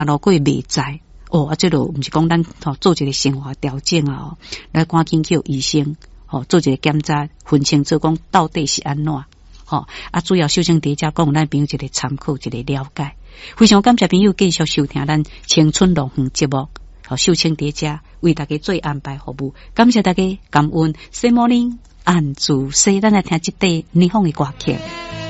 如果未知这就毋是讲咱做一个生活调整啊，来赶紧叫医生做一个检查，分清楚讲到底是安怎主要修正伫遮讲，咱朋友一个参考，一个了解。非常感谢朋友继续收听咱青春乐园节目，秀清伫遮为大家做安排服务，感谢大家，感恩。Good morning， 安住西，咱来听一段霓虹的歌曲。